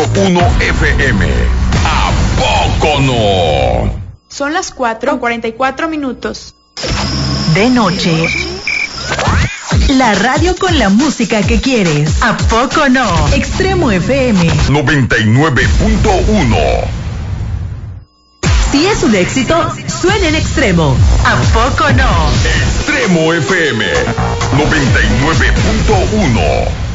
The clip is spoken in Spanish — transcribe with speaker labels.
Speaker 1: 99.1 FM. ¿A poco no?
Speaker 2: Son las 4:44.
Speaker 3: De noche. La radio con la música que quieres. ¿A poco no? Extremo FM
Speaker 1: 99.1.
Speaker 3: Si es un éxito, suena en Extremo. ¿A poco no?
Speaker 1: Extremo FM 99.1.